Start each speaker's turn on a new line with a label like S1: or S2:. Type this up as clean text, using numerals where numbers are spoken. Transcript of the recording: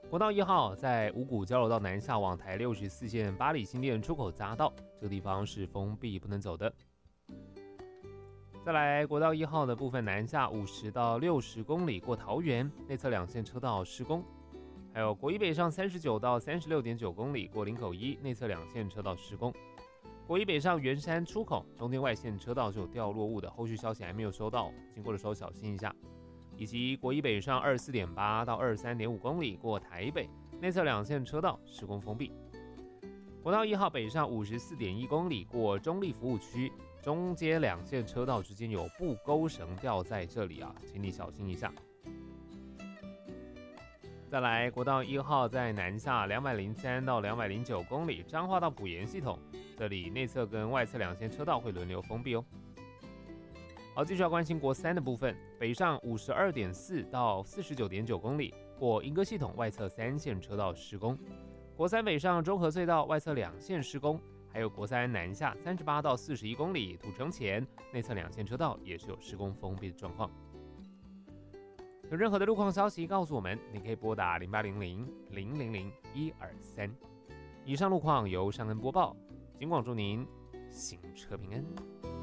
S1: 国道1号在五股交流道南下往台64线八里新店出口匝道，这个地方是封闭不能走的。再来，国道1号的部分南下50到60公里过桃园，内侧2线车道施工。还有国一北上39到36.9公里过林口一，内侧2线车道施工。国一北上圆山出口中间外线车道是有掉落物的，后续消息还没有收到，经过的时候小心一下。以及国一北上24.8到23.5公里过台北，内侧2线车道施工封闭。国道1号北上54.1公里过中立服务区，中间2线车道之间有布钩绳吊在这里啊，请你小心一下。再来，国道1号在南下203到209公里，彰化到埔盐系统，这里内侧跟外侧2线车道会轮流封闭哦。好，继续要关心国3的部分，北上52.4到49.9公里过莺歌系统，外侧3线车道施工。国3北上中和隧道外侧2线施工，还有国3南下38到41公里土城前，内侧2线车道也是有施工封闭的状况。有任何的路况消息告诉我们，你可以拨打0800-000-123。以上路况由尚恩播报，警广祝您行车平安。